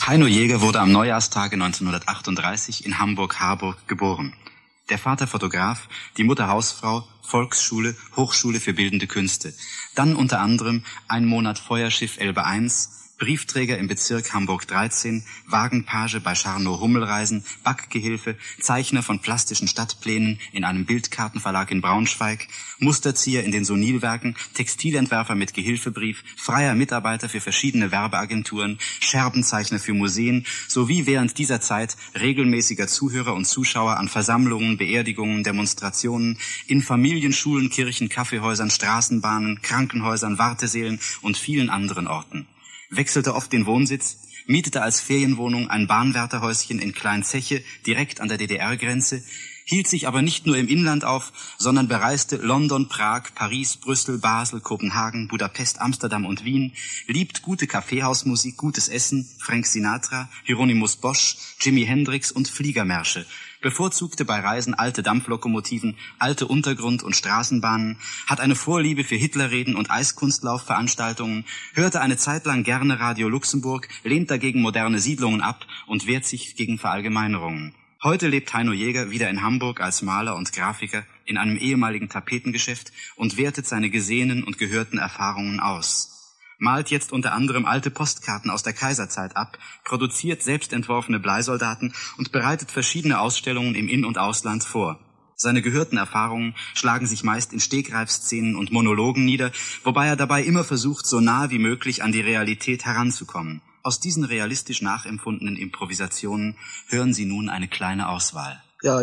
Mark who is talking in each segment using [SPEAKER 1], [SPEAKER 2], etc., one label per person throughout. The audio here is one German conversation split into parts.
[SPEAKER 1] Heino Jäger wurde am Neujahrstage 1938 in Hamburg-Harburg geboren. Der Vater Fotograf, die Mutter Hausfrau, Volksschule, Hochschule für Bildende Künste. Dann unter anderem ein Monat Feuerschiff Elbe I, Briefträger im Bezirk Hamburg 13, Wagenpage bei Scharnow-Hummelreisen, Backgehilfe, Zeichner von plastischen Stadtplänen in einem Bildkartenverlag in Braunschweig, Musterzieher in den Sonilwerken, Textilentwerfer mit Gehilfebrief, freier Mitarbeiter für verschiedene Werbeagenturen, Scherbenzeichner für Museen, sowie während dieser Zeit regelmäßiger Zuhörer und Zuschauer an Versammlungen, Beerdigungen, Demonstrationen, in Familien, Schulen, Kirchen, Kaffeehäusern, Straßenbahnen, Krankenhäusern, Wartesälen und vielen anderen Orten. Wechselte oft den Wohnsitz, mietete als Ferienwohnung ein Bahnwärterhäuschen in Kleinzeche direkt an der DDR-Grenze, hielt sich aber nicht nur im Inland auf, sondern bereiste London, Prag, Paris, Brüssel, Basel, Kopenhagen, Budapest, Amsterdam und Wien, liebt gute Kaffeehausmusik, gutes Essen, Frank Sinatra, Hieronymus Bosch, Jimi Hendrix und Fliegermärsche, bevorzugte bei Reisen alte Dampflokomotiven, alte Untergrund- und Straßenbahnen, hat eine Vorliebe für Hitlerreden und Eiskunstlaufveranstaltungen, hörte eine Zeit lang gerne Radio Luxemburg, lehnt dagegen moderne Siedlungen ab und wehrt sich gegen Verallgemeinerungen. Heute lebt Heino Jäger wieder in Hamburg als Maler und Grafiker in einem ehemaligen Tapetengeschäft und wertet seine gesehenen und gehörten Erfahrungen aus. Malt jetzt unter anderem alte Postkarten aus der Kaiserzeit ab, produziert selbst entworfene Bleisoldaten und bereitet verschiedene Ausstellungen im In- und Ausland vor. Seine gehörten Erfahrungen schlagen sich meist in Stegreifszenen und Monologen nieder, wobei er dabei immer versucht, so nah wie möglich an die Realität heranzukommen. Aus diesen realistisch nachempfundenen Improvisationen hören Sie nun eine kleine Auswahl.
[SPEAKER 2] Ja,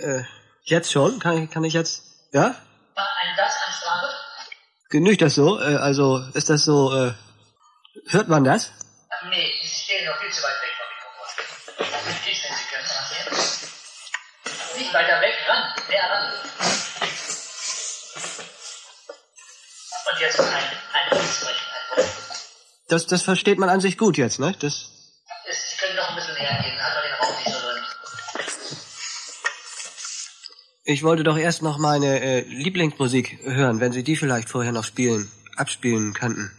[SPEAKER 2] jetzt schon? Kann ich jetzt? Ja?
[SPEAKER 3] Eine Satzansprache?
[SPEAKER 2] Genügt das so? Also, ist das so, hört man das?
[SPEAKER 3] Nee, Sie stehen noch viel zu weit weg vom Mikrofon. Das ist nicht, wenn Sie können machen. Nicht weiter weg, ran, näher ran. Und jetzt ein Sprechen.
[SPEAKER 2] Das versteht man an sich gut jetzt, ne? Sie
[SPEAKER 3] können noch ein bisschen näher gehen, hat man den Raum nicht so drin.
[SPEAKER 2] Ich wollte doch erst noch meine Lieblingsmusik hören, wenn Sie die vielleicht vorher noch abspielen könnten.